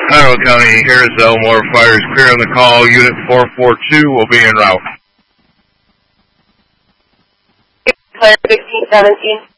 Iowa County, Harris Elmore, fires clear on the call. Unit 442 will be en route. Clear 1517.